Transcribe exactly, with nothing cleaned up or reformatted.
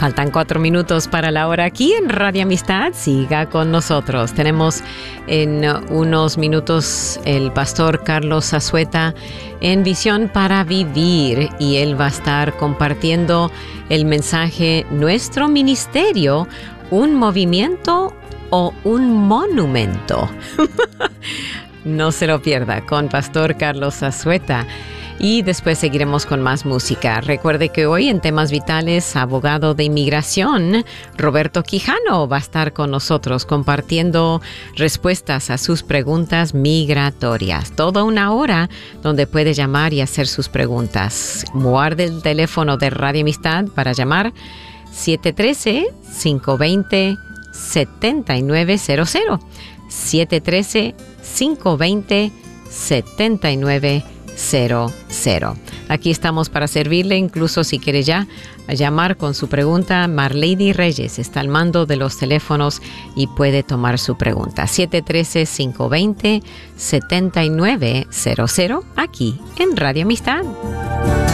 Faltan cuatro minutos para la hora aquí en Radio Amistad. Siga con nosotros. Tenemos en unos minutos el pastor Carlos Azueta en Visión para Vivir y él va a estar compartiendo el mensaje Nuestro Ministerio, un movimiento o un monumento. No se lo pierda con pastor Carlos Azueta. Y después seguiremos con más música. Recuerde que hoy en Temas Vitales, abogado de inmigración, Roberto Quijano, va a estar con nosotros compartiendo respuestas a sus preguntas migratorias. Toda una hora donde puede llamar y hacer sus preguntas. Guarde el teléfono de Radio Amistad para llamar siete uno tres, cinco dos cero, siete nueve cero cero. siete uno tres, cinco dos cero, siete nueve cero cero. Aquí estamos para servirle, incluso si quiere ya llamar con su pregunta. Marlady Reyes está al mando de los teléfonos y puede tomar su pregunta. siete uno tres, cinco dos cero, siete nueve cero cero aquí en Radio Amistad.